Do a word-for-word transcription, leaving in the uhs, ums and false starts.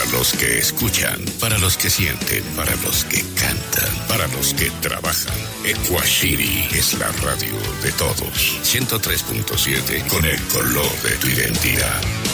los que escuchan, para los que sienten, para los que cantan, para los que trabajan. Equashiri es la radio de todos. ciento tres punto siete con el color de tu identidad.